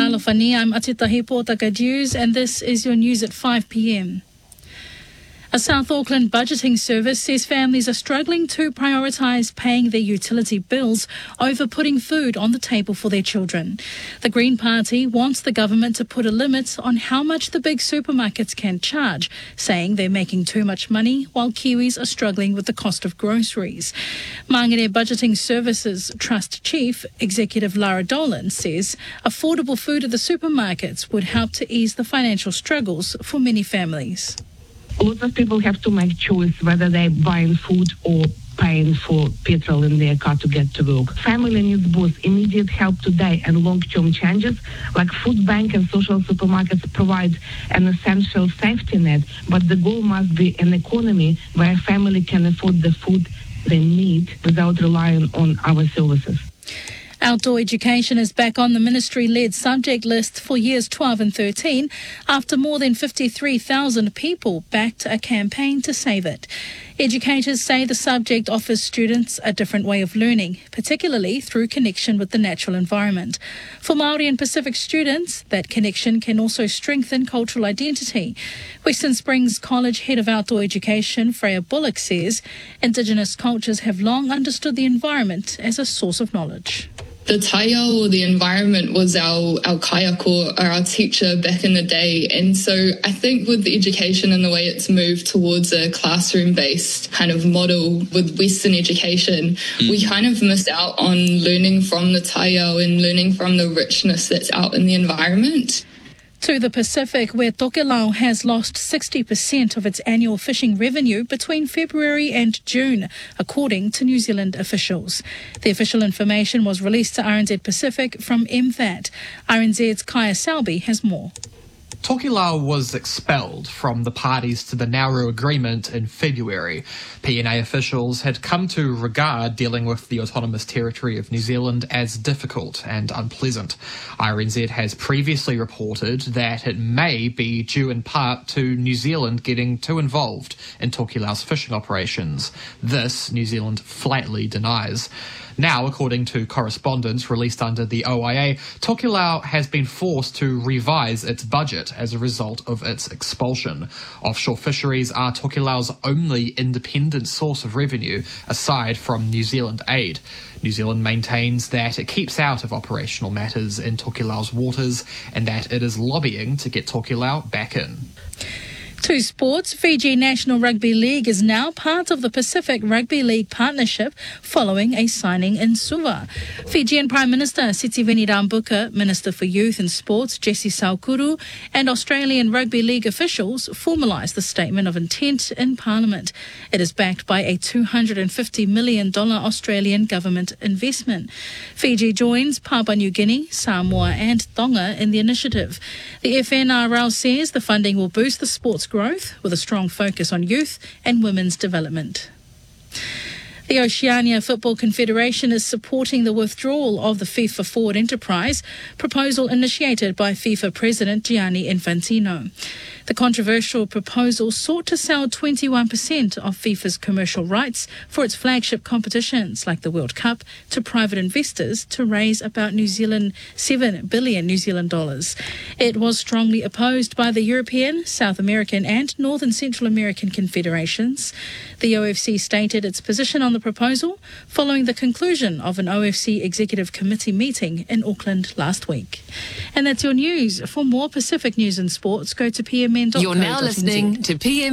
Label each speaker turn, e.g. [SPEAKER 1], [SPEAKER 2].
[SPEAKER 1] Alofani, I'm Atitahi Portaka News, and this is your news at 5 p.m. A South Auckland budgeting service says families are struggling to prioritise paying their utility bills over putting food on the table for their children. The Green Party wants the government to put a limit on how much the big supermarkets can charge, saying they're making too much money while Kiwis are struggling with the cost of groceries. Mangere Budgeting Services Trust Chief Executive Lara Dolan says affordable food at the supermarkets would help to ease the financial struggles for many families.
[SPEAKER 2] Lots of people have to make choice whether they're buying food or paying for petrol in their car to get to work. Family needs both immediate help today and long-term changes, like food bank and social supermarkets provide an essential safety net, but the goal must be an economy where a family can afford the food they need without relying on our services.
[SPEAKER 1] Outdoor education is back on the ministry-led subject list for years 12 and 13 after more than 53,000 people backed a campaign to save it. Educators say the subject offers students a different way of learning, particularly through connection with the natural environment. For Māori and Pacific students, that connection can also strengthen cultural identity. Western Springs College Head of Outdoor Education, Freya Bullock, says Indigenous cultures have long understood the environment as a source of knowledge.
[SPEAKER 3] The taiao, or the environment, was our kaiako, or our teacher back in the day. And so I think with the education and the way it's moved towards a classroom-based kind of model with Western education, we kind of missed out on learning from the taiao and learning from the richness that's out in the environment.
[SPEAKER 1] To the Pacific, where Tokelau has lost 60% of its annual fishing revenue between February and June, according to New Zealand officials. The official information was released to RNZ Pacific from MVAT. RNZ's Kaya Selby has more.
[SPEAKER 4] Tokelau was expelled from the parties to the Nauru Agreement in February. PNA officials had come to regard dealing with the autonomous territory of New Zealand as difficult and unpleasant. RNZ has previously reported that it may be due in part to New Zealand getting too involved in Tokelau's fishing operations. This New Zealand flatly denies. Now, according to correspondence released under the OIA, Tokelau has been forced to revise its budget as a result of its expulsion. Offshore fisheries are Tokelau's only independent source of revenue, aside from New Zealand aid. New Zealand maintains that it keeps out of operational matters in Tokelau's waters and that it is lobbying to get Tokelau back in.
[SPEAKER 1] To sports, Fiji National Rugby League is now part of the Pacific Rugby League partnership following a signing in Suva. Fijian Prime Minister Sitiveni Rabuka, Minister for Youth and Sports Jesse Saukuru, and Australian Rugby League officials formalised the statement of intent in Parliament. It is backed by a $250 million Australian government investment. Fiji joins Papua New Guinea, Samoa and Tonga in the initiative. The FNRL says the funding will boost the sports growth with a strong focus on youth and women's development. The Oceania Football Confederation is supporting the withdrawal of the FIFA Forward Enterprise proposal initiated by FIFA President Gianni Infantino. The controversial proposal sought to sell 21% of FIFA's commercial rights for its flagship competitions like the World Cup to private investors to raise about $7 billion New Zealand dollars. It was strongly opposed by the European, South American and North and Central American confederations. The OFC stated its position on the proposal following the conclusion of an OFC Executive Committee meeting in Auckland last week. And that's your news. For more Pacific news and sports, go to pmn.co.nz.
[SPEAKER 5] You're now listening to PM